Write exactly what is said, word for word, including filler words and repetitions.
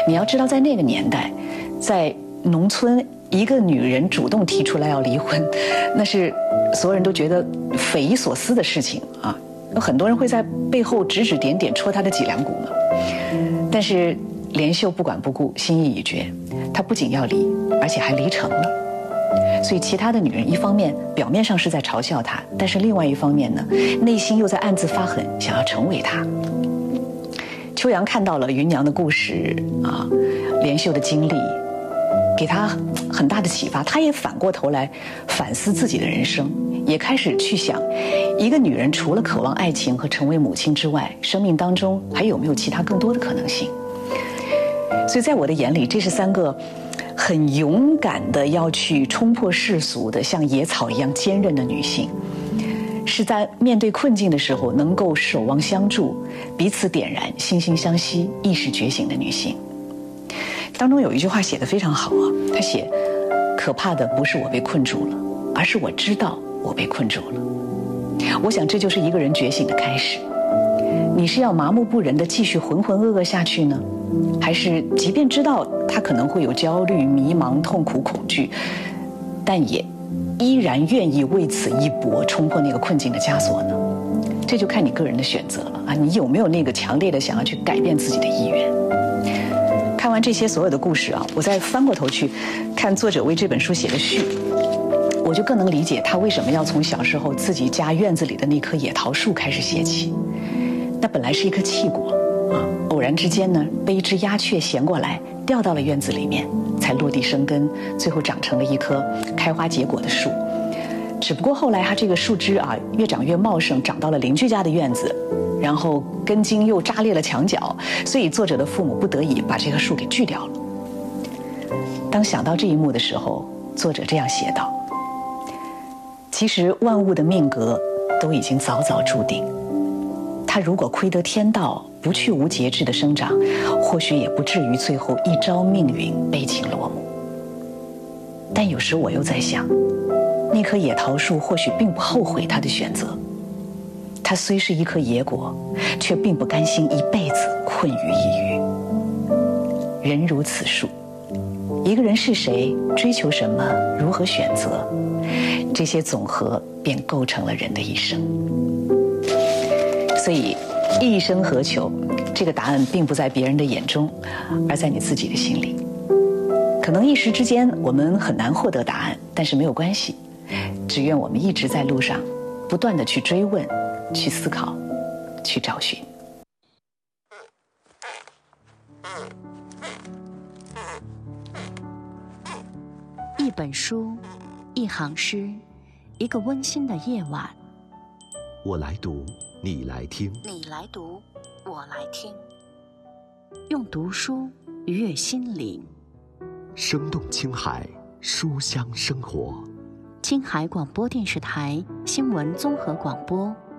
你要知道，在那个年代，在农村，一个女人主动提出来要离婚，那是所有人都觉得匪夷所思的事情啊。有很多人会在背后指指点点，戳她的脊梁骨嘛。但是莲秀不管不顾，心意已决，她不仅要离，而且还离成了。所以其他的女人一方面表面上是在嘲笑她，但是另外一方面呢，内心又在暗自发狠，想要成为她。秋阳看到了芸娘的故事啊，莲秀的经历，给她很大的启发。她也反过头来反思自己的人生，也开始去想，一个女人除了渴望爱情和成为母亲之外，生命当中还有没有其他更多的可能性。所以在我的眼里，这是三个很勇敢的要去冲破世俗的，像野草一样坚韧的女性，是在面对困境的时候能够守望相助，彼此点燃，惺惺相惜，意识觉醒的女性。当中有一句话写得非常好啊，她写：可怕的不是我被困住了，而是我知道我被困住了。我想这就是一个人觉醒的开始。你是要麻木不仁地继续浑浑噩噩下去呢，还是即便知道他可能会有焦虑、迷茫、痛苦、恐惧，但也依然愿意为此一搏，冲破那个困境的枷锁呢？这就看你个人的选择了啊！你有没有那个强烈的想要去改变自己的意愿？看完这些所有的故事啊，我再翻过头去看作者为这本书写的序，我就更能理解他为什么要从小时候自己家院子里的那棵野桃树开始写起。那本来是一棵气果啊，偶然之间呢，被一只鸦雀衔过来，掉到了院子里面，才落地生根，最后长成了一棵开花结果的树。只不过后来它这个树枝啊，越长越茂盛，长到了邻居家的院子，然后根茎又扎裂了墙角，所以作者的父母不得已把这棵树给锯掉了。当想到这一幕的时候，作者这样写道：其实万物的命格都已经早早注定，它如果亏得天道，不去无节制的生长，或许也不至于最后一朝命运悲情落幕。但有时我又在想，那棵野桃树或许并不后悔它的选择，它虽是一棵野果，却并不甘心一辈子困于一隅。人如此树，一个人是谁，追求什么，如何选择，这些总和便构成了人的一生。所以一生何求，这个答案并不在别人的眼中，而在你自己的心里。可能一时之间我们很难获得答案，但是没有关系，只愿我们一直在路上，不断地去追问，去思考，去找寻。 一本书，一行诗，一个温馨的夜晚。 我来读，你来听。 你来读，我来听。用读书愉悦心灵。 生动青海，书香生活。 青海广播电视台新闻综合广播。